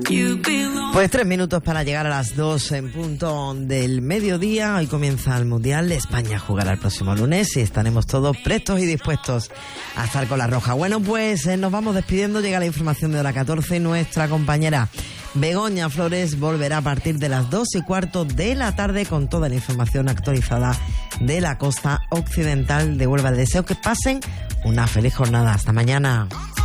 Pues 3 minutos para llegar a las 2 en punto del mediodía. Hoy comienza el Mundial. España jugará el próximo lunes y estaremos todos prestos y dispuestos a estar con la roja. Bueno, pues nos vamos despidiendo. Llega la información de hora 14 y nuestra compañera Begoña Flores volverá a partir de las 2:15 de la tarde con toda la información actualizada de la costa occidental de Huelva. Les deseo que pasen una feliz jornada. Hasta mañana.